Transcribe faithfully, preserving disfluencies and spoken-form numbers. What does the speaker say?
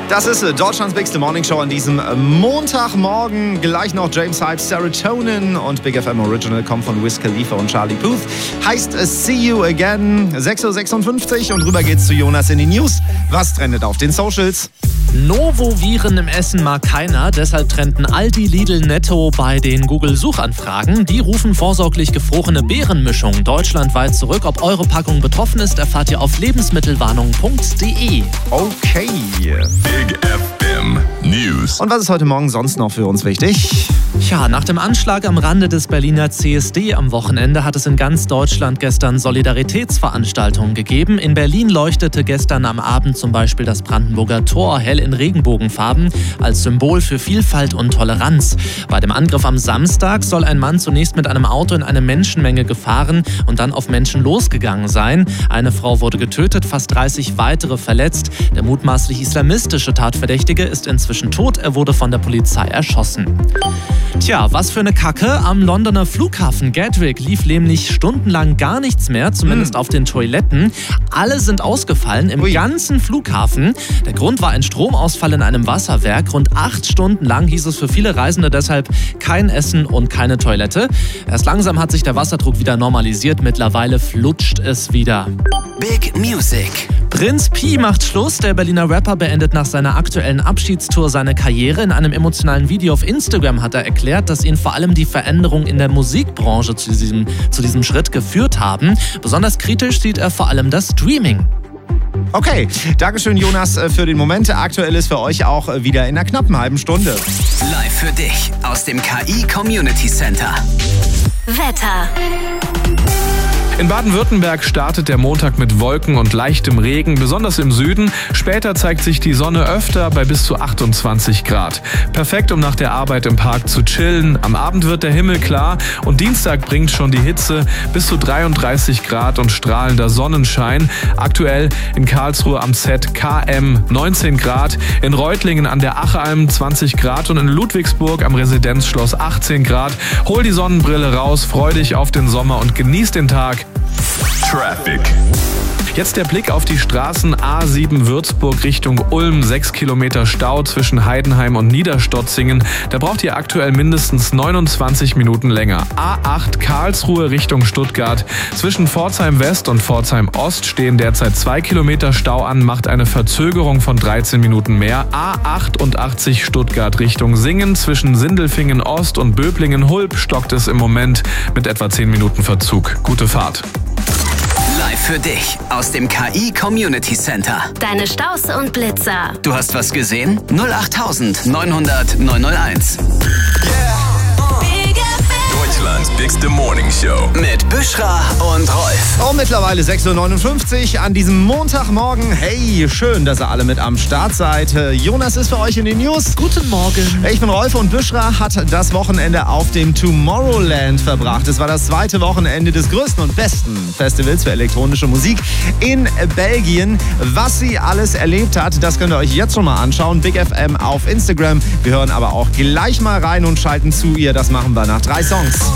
Das ist Deutschlands Bigste Morning Show an diesem Montagmorgen. Gleich noch James Hypes Serotonin und Big F M Original kommt von Wiz Khalifa und Charlie Puth. Heißt See You Again. sechs Uhr sechsundfünfzig und rüber geht's zu Jonas in die News. Was trendet auf den Socials? Novoviren im Essen mag keiner, deshalb trennten Aldi, Lidl, Netto bei den Google-Suchanfragen. Die rufen vorsorglich gefrorene Beerenmischungen deutschlandweit zurück. Ob eure Packung betroffen ist, erfahrt ihr auf lebensmittelwarnung punkt de. Okay. Big F M News. Und was ist heute Morgen sonst noch für uns wichtig? Ja, nach dem Anschlag am Rande des Berliner C S D am Wochenende hat es in ganz Deutschland gestern Solidaritätsveranstaltungen gegeben. In Berlin leuchtete gestern am Abend zum Beispiel das Brandenburger Tor hell in Regenbogenfarben als Symbol für Vielfalt und Toleranz. Bei dem Angriff am Samstag soll ein Mann zunächst mit einem Auto in eine Menschenmenge gefahren und dann auf Menschen losgegangen sein. Eine Frau wurde getötet, fast dreißig weitere verletzt. Der mutmaßlich islamistische Tatverdächtige ist inzwischen tot. Er wurde von der Polizei erschossen. Tja, was für eine Kacke. Am Londoner Flughafen Gatwick lief nämlich stundenlang gar nichts mehr, zumindest hm. auf den Toiletten. Alle sind ausgefallen im Ui. ganzen Flughafen. Der Grund war ein Stromausfall in einem Wasserwerk. Rund acht Stunden lang hieß es für viele Reisende deshalb kein Essen und keine Toilette. Erst langsam hat sich der Wasserdruck wieder normalisiert. Mittlerweile flutscht es wieder. Big Music. Prinz Pi macht Schluss. Der Berliner Rapper beendet nach seiner aktuellen Abschiedstour seine Karriere. In einem emotionalen Video auf Instagram hat er erklärt, dass ihn vor allem die Veränderungen in der Musikbranche zu diesem, zu diesem Schritt geführt haben. Besonders kritisch sieht er vor allem das Streaming. Okay, Dankeschön Jonas für den Moment. Aktuell ist für euch auch wieder in einer knappen halben Stunde. Live für dich aus dem K I Community Center. Wetter. In Baden-Württemberg startet der Montag mit Wolken und leichtem Regen, besonders im Süden. Später zeigt sich die Sonne öfter bei bis zu achtundzwanzig Grad. Perfekt, um nach der Arbeit im Park zu chillen. Am Abend wird der Himmel klar und Dienstag bringt schon die Hitze bis zu dreiunddreißig Grad und strahlender Sonnenschein. Aktuell in Karlsruhe am Z K M neunzehn Grad, in Reutlingen an der Achalm zwanzig Grad und in Ludwigsburg am Residenzschloss achtzehn Grad. Hol die Sonnenbrille raus, freu dich auf den Sommer und genieß den Tag. Traffic. Jetzt der Blick auf die Straßen. A sieben Würzburg Richtung Ulm, sechs Kilometer Stau zwischen Heidenheim und Niederstotzingen. Da braucht ihr aktuell mindestens neunundzwanzig Minuten länger. A acht Karlsruhe Richtung Stuttgart. Zwischen Pforzheim West und Pforzheim Ost stehen derzeit zwei Kilometer Stau an, macht eine Verzögerung von dreizehn Minuten mehr. A achtundachtzig Stuttgart Richtung Singen. Zwischen Sindelfingen Ost und Böblingen-Hulb stockt es im Moment mit etwa zehn Minuten Verzug. Gute Fahrt. Live für dich aus dem K I Community Center. Deine Staus und Blitzer. Du hast was gesehen? null acht neun null null neun null eins. Deutschlands Bigste Morning Show. Mit Büschra und Rolf. Oh, mittlerweile sechs Uhr neunundfünfzig an diesem Montagmorgen. Hey, schön, dass ihr alle mit am Start seid. Jonas ist für euch in den News. Guten Morgen. Ich bin Rolf und Büschra hat das Wochenende auf dem Tomorrowland verbracht. Es war das zweite Wochenende des größten und besten Festivals für elektronische Musik in Belgien. Was sie alles erlebt hat, das könnt ihr euch jetzt schon mal anschauen. Big F M auf Instagram. Wir hören aber auch gleich mal rein und schalten zu ihr. Das machen wir nach drei Songs.